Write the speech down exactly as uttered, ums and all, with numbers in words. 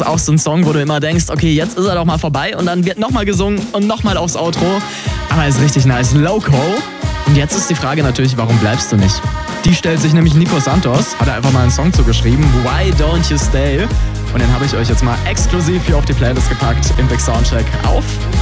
ist auch so ein Song, wo du immer denkst, okay, jetzt ist er doch mal vorbei und dann wird nochmal gesungen und nochmal aufs Outro. Aber ist richtig nice. Loco. Und jetzt ist die Frage natürlich, warum bleibst du nicht? Die stellt sich nämlich Nico Santos, hat er einfach mal einen Song zugeschrieben, Why Don't You Stay? Und den habe ich euch jetzt mal exklusiv hier auf die Playlist gepackt im Big Soundcheck auf